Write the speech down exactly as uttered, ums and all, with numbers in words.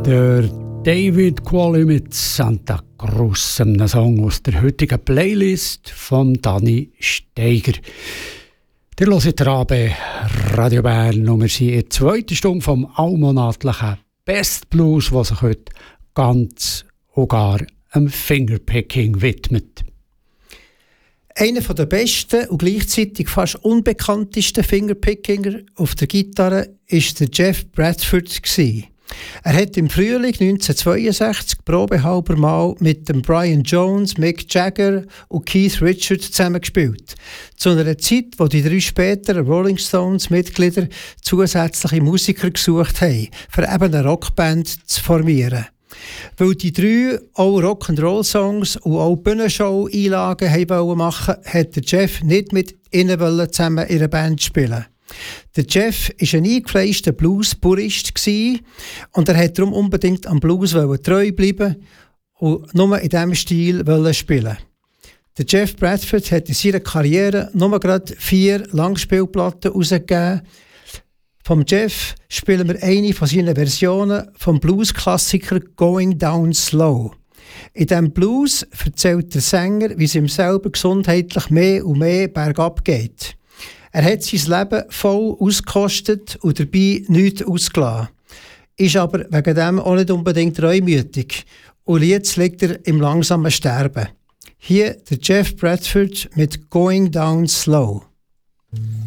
Der David Qualley mit Santa Cruz, einem Song aus der heutigen Playlist von Dani Steiger. Ihr hört Rabe Radio Bern und wir sind in der zweiten Stunde vom allmonatlichen Best Blues, was sich heute ganz und gar einem Fingerpicking widmet. Einer der besten und gleichzeitig fast unbekanntesten Fingerpickinger auf der Gitarre war der Jeff Bradford. Er hat im Frühling neunzehnhundertzweiundsechzig probehalber mal mit dem Brian Jones, Mick Jagger und Keith Richards zusammengespielt. Zu einer Zeit, wo die drei späteren Rolling Stones-Mitglieder zusätzliche Musiker gesucht haben, für eben eine Rockband zu formieren. Weil die drei auch Rock'n'Roll-Songs und auch Bühnenshow-Einlagen machen wollten, hat der Jeff nicht mit ihnen zusammen in einer Band spielen. Der Jeff war ein eingefleischter Blues-Purist und er wollte darum unbedingt am Blues treu bleiben und nur in diesem Stil spielen. Der Jeff Bradford hat in seiner Karriere nur gerade vier Langspielplatten herausgegeben. Vom Jeff spielen wir eine von seinen Versionen vom Blues-Klassiker Going Down Slow. In diesem Blues erzählt der Sänger, wie es ihm selber gesundheitlich mehr und mehr bergab geht. Er hat sein Leben voll ausgekostet und dabei nichts ausgelassen. Ist aber wegen dem auch nicht unbedingt reumütig. Und jetzt liegt er im langsamen Sterben. Hier der Jeff Bradford mit Going Down Slow.